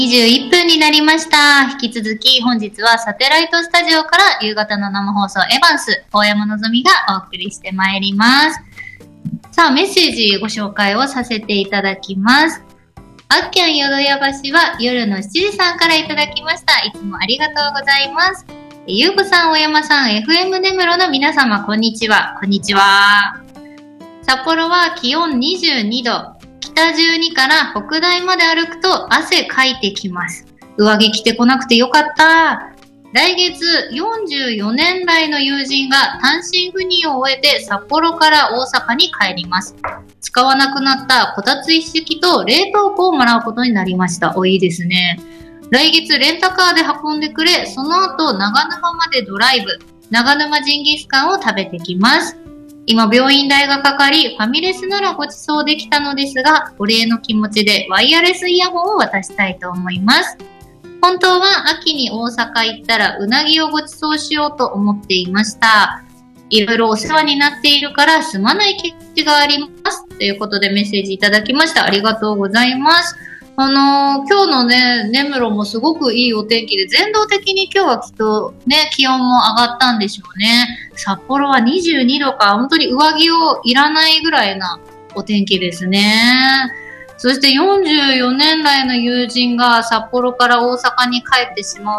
21分になりました。引き続き本日はサテライトスタジオから夕方の生放送エヴァンス大山のぞみがお送りしてまいります。さあ、メッセージご紹介をさせていただきます。あっきゃんよどや橋は夜の7時さんからいただきました。いつもありがとうございます。ゆうこさん、大山さん、FM 根室の皆様、こんにちは。こんにちは。札幌は気温22度。北12から北大まで歩くと汗かいてきます。上着着てこなくてよかった。来月44年来の友人が単身赴任を終えて札幌から大阪に帰ります。使わなくなったこたつ一式と冷凍庫をもらうことになりました。いいですね。来月レンタカーで運んでくれ、その後長沼までドライブ、長沼ジンギスカンを食べてきます。今病院代がかかり、ファミレスならご馳走できたのですが、お礼の気持ちでワイヤレスイヤホンを渡したいと思います。本当は秋に大阪行ったらうなぎをご馳走しようと思っていました。いろいろお世話になっているからすまない気持ちがあります。ということでメッセージいただきました。ありがとうございます。今日のね、根室もすごくいいお天気で、全道的に今日はきっとね、気温も上がったんでしょうね。札幌は22度か、本当に上着をいらないぐらいなお天気ですね。そして44年来の友人が札幌から大阪に帰ってしまう